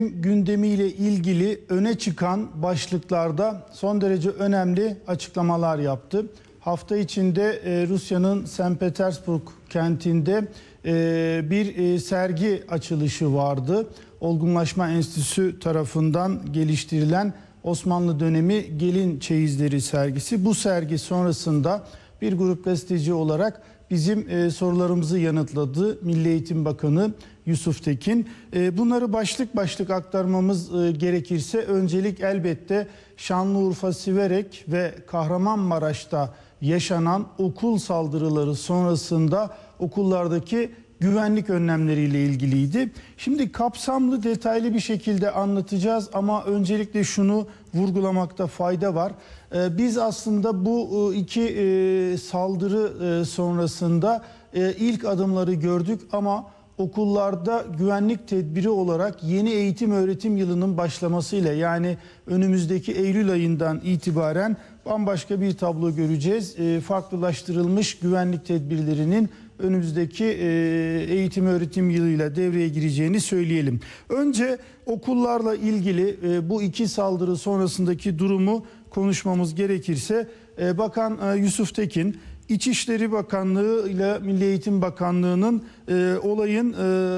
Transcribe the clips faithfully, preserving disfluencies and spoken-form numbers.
Gündemiyle ilgili öne çıkan başlıklarda son derece önemli açıklamalar yaptı. Hafta içinde e, Rusya'nın Sankt Petersburg kentinde e, bir e, sergi açılışı vardı. Olgunlaşma Enstitüsü tarafından geliştirilen Osmanlı dönemi gelin çeyizleri sergisi. Bu sergi sonrasında bir grup gazeteci olarak bizim e, sorularımızı yanıtladı Milli Eğitim Bakanı Yusuf Tekin. E, bunları başlık başlık aktarmamız e, gerekirse öncelik elbette Şanlıurfa, Siverek ve Kahramanmaraş'ta yaşanan okul saldırıları sonrasında okullardaki güvenlik önlemleriyle ilgiliydi. Şimdi kapsamlı, detaylı bir şekilde anlatacağız ama öncelikle şunu vurgulamakta fayda var. Ee, biz aslında bu iki e, saldırı e, sonrasında e, ilk adımları gördük ama okullarda güvenlik tedbiri olarak yeni eğitim öğretim yılının başlamasıyla, yani önümüzdeki Eylül ayından itibaren bambaşka bir tablo göreceğiz. E, farklılaştırılmış güvenlik tedbirlerinin önümüzdeki eğitim öğretim yılıyla devreye gireceğini söyleyelim. Önce okullarla ilgili bu iki saldırı sonrasındaki durumu konuşmamız gerekirse Bakan Yusuf Tekin, İçişleri Bakanlığı ile Milli Eğitim Bakanlığı'nın olayın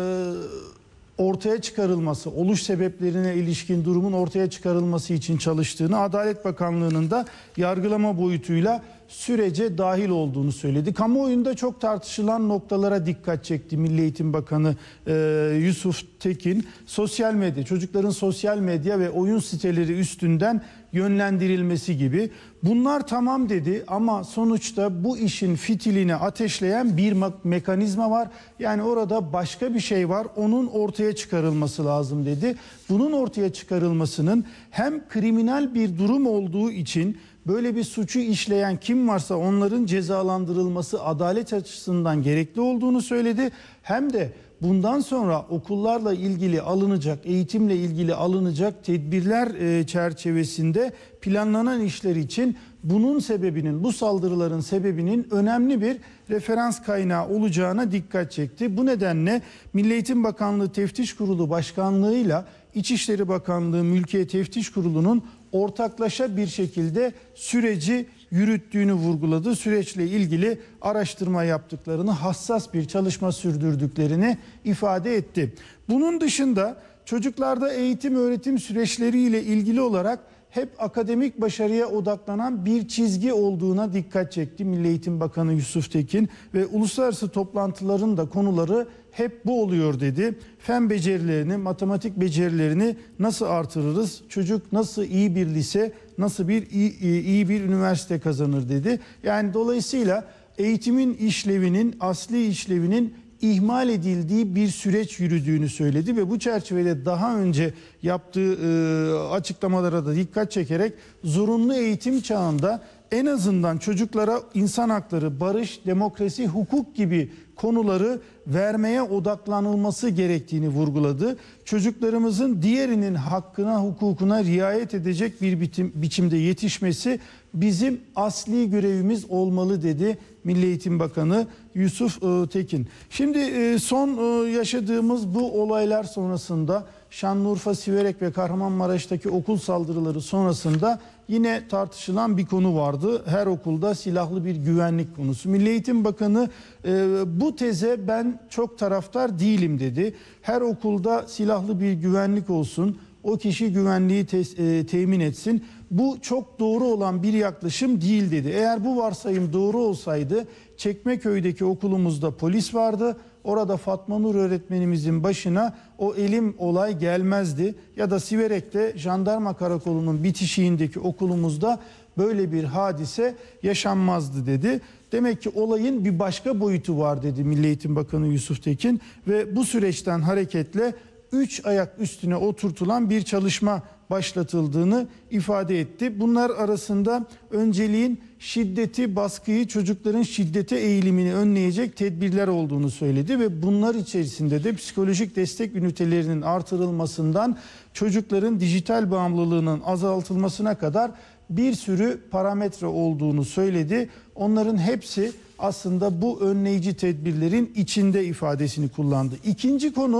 ortaya çıkarılması, oluş sebeplerine ilişkin durumun ortaya çıkarılması için çalıştığını, Adalet Bakanlığı'nın da yargılama boyutuyla sürece dahil olduğunu söyledi. Kamuoyunda çok tartışılan noktalara dikkat çekti Milli Eğitim Bakanı e, Yusuf Tekin. Sosyal medya, çocukların sosyal medya ve oyun siteleri üstünden yönlendirilmesi gibi. Bunlar tamam dedi ama sonuçta bu işin fitilini ateşleyen bir mekanizma var. Yani orada başka bir şey var, onun ortaya çıkarılması lazım dedi. Bunun ortaya çıkarılmasının hem kriminal bir durum olduğu için böyle bir suçu işleyen kim varsa onların cezalandırılması adalet açısından gerekli olduğunu söyledi. Hem de bundan sonra okullarla ilgili alınacak, eğitimle ilgili alınacak tedbirler çerçevesinde planlanan işler için bunun sebebinin, bu saldırıların sebebinin önemli bir referans kaynağı olacağına dikkat çekti. Bu nedenle Milli Eğitim Bakanlığı Teftiş Kurulu Başkanlığı'yla İçişleri Bakanlığı Mülkiye Teftiş Kurulu'nun ortaklaşa bir şekilde süreci yürüttüğünü vurguladı. Süreçle ilgili araştırma yaptıklarını, hassas bir çalışma sürdürdüklerini ifade etti. Bunun dışında çocuklarda eğitim öğretim süreçleriyle ilgili olarak hep akademik başarıya odaklanan bir çizgi olduğuna dikkat çekti Milli Eğitim Bakanı Yusuf Tekin ve uluslararası toplantıların da konuları hep bu oluyor dedi. Fen becerilerini, matematik becerilerini nasıl artırırız? Çocuk nasıl iyi bir lise, nasıl bir iyi, iyi bir üniversite kazanır dedi. Yani dolayısıyla eğitimin işlevinin, asli işlevinin ihmal edildiği bir süreç yürüdüğünü söyledi ve bu çerçevede daha önce yaptığı e, açıklamalara da dikkat çekerek zorunlu eğitim çağında en azından çocuklara insan hakları, barış, demokrasi, hukuk gibi konuları vermeye odaklanılması gerektiğini vurguladı. Çocuklarımızın diğerinin hakkına, hukukuna riayet edecek bir biçim, biçimde yetişmesi bizim asli görevimiz olmalı dedi Milli Eğitim Bakanı Yusuf e, Tekin. Şimdi e, son e, yaşadığımız bu olaylar sonrasında Şanlıurfa, Siverek ve Kahramanmaraş'taki okul saldırıları sonrasında yine tartışılan bir konu vardı. Her okulda silahlı bir güvenlik konusu. Milli Eğitim Bakanı e, bu teze ben çok taraftar değilim dedi. Her okulda silahlı bir güvenlik olsun, o kişi güvenliği te e, temin etsin. Bu çok doğru olan bir yaklaşım değil dedi. Eğer bu varsayım doğru olsaydı Çekmeköy'deki okulumuzda polis vardı. Orada Fatma Nur öğretmenimizin başına o elim olay gelmezdi. Ya da Siverek'te jandarma karakolunun bitişiğindeki okulumuzda böyle bir hadise yaşanmazdı dedi. Demek ki olayın bir başka boyutu var dedi Milli Eğitim Bakanı Yusuf Tekin ve bu süreçten hareketle üç ayak üstüne oturtulan bir çalışma başlatıldığını ifade etti. Bunlar arasında önceliğin şiddeti, baskıyı, çocukların şiddete eğilimini önleyecek tedbirler olduğunu söyledi ve bunlar içerisinde de psikolojik destek ünitelerinin artırılmasından çocukların dijital bağımlılığının azaltılmasına kadar bir sürü parametre olduğunu söyledi. Onların hepsi aslında bu önleyici tedbirlerin içinde ifadesini kullandı. İkinci konu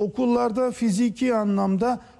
okullarda fiziki anlamda